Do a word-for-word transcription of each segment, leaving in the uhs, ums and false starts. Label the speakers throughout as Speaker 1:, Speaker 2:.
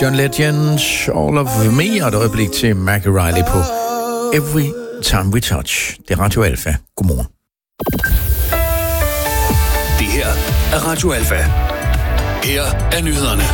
Speaker 1: John Legend, All of Me, og et øjeblik til Maggie Riley på Every Time We Touch. Det er Radio Alfa. Godmorgen.
Speaker 2: Det her er Radio Alfa. Her er nyhederne.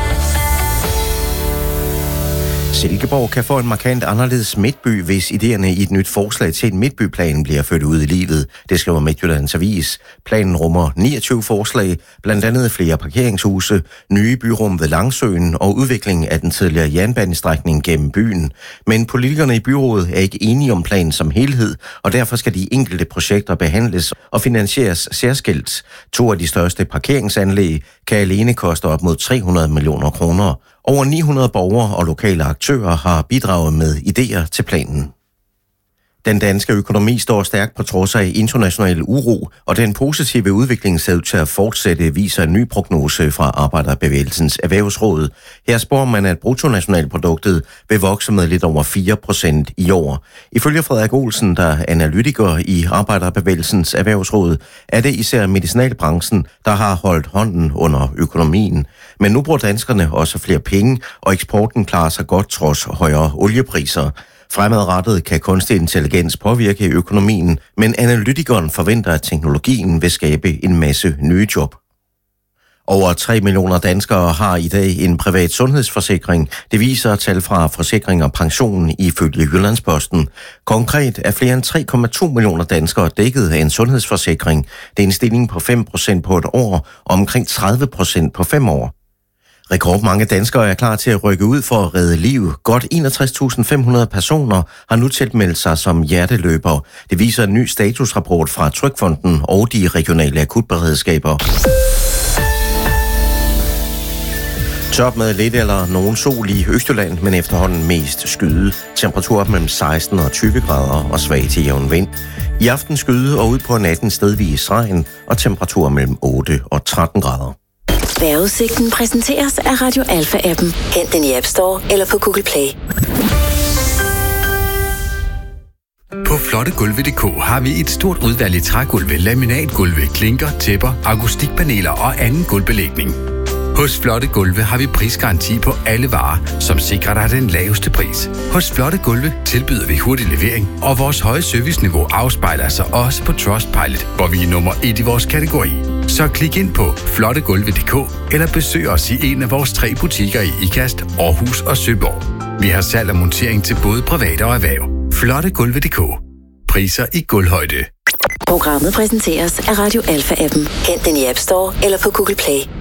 Speaker 3: Silkeborg kan få en markant anderledes midtby, hvis idéerne i et nyt forslag til en midtbyplan bliver ført ud i livet. Det skriver Midtjyllands Avis. Planen rummer niogtyve forslag, blandt andet flere parkeringshuse, nye byrum ved Langsøen og udvikling af den tidligere jernbanestrækning gennem byen. Men politikerne i byrådet er ikke enige om planen som helhed, og derfor skal de enkelte projekter behandles og finansieres særskilt. To af de største parkeringsanlæg kan alene koste op mod tre hundrede millioner kroner. Over ni hundrede borgere og lokale aktører har bidraget med idéer til planen. Den danske økonomi står stærkt på trods af international uro, og den positive udvikling ser ud til at fortsætte, viser en ny prognose fra Arbejderbevægelsens Erhvervsråd. Her spår man, at bruttonationalproduktet vil vokse med lidt over fire procent i år. Ifølge Frederik Olsen, der er analytiker i Arbejderbevægelsens Erhvervsråd, er det især medicinalbranchen, der har holdt hånden under økonomien. Men nu bruger danskerne også flere penge, og eksporten klarer sig godt trods højere oliepriser. Fremadrettet kan kunstig intelligens påvirke økonomien, men analytikeren forventer, at teknologien vil skabe en masse nye job. Over tre millioner danskere har i dag en privat sundhedsforsikring. Det viser tal fra Forsikring og Pension ifølge Jyllandsposten. Konkret er flere end tre komma to millioner danskere dækket af en sundhedsforsikring. Det er en stigning på fem procent på et år og omkring tredive procent på fem år. Rekordmange danskere er klar til at rykke ud for at redde liv. Godt enogtres tusind fem hundrede personer har nu tilmeldt sig som hjerteløber. Det viser en ny statusrapport fra Trygfonden og de regionale akutberedskaber. Top med lidt eller nogen sol i Østjylland, men efterhånden mest skyde. Temperatur op mellem seksten og tyve grader og svag til jævn vind. I aften skyde og ud på natten stedvis regn og temperatur mellem otte og tretten grader.
Speaker 4: Vejrudsigten præsenteres af Radio Alfa-appen. Hent den i App Store eller på Google Play.
Speaker 2: På flottegulve punktum d k har vi et stort udvalg i trægulve, laminatgulve, klinker, tæpper, akustikpaneler og anden gulvbelægning. Hos Flotte Gulve har vi prisgaranti på alle varer, som sikrer dig den laveste pris. Hos Flotte Gulve tilbyder vi hurtig levering, og vores høje serviceniveau afspejler sig også på Trustpilot, hvor vi er nummer et i vores kategori. Så klik ind på flottegulve punktum d k eller besøg os i en af vores tre butikker i Ikast, Aarhus og Søborg. Vi har salg og montering til både private og erhverv. Flotte Gulve punktum d k. Priser i gulvhøjde.
Speaker 4: Programmet præsenteres af Radio Alfa-appen. Hent den i App Store eller på Google Play.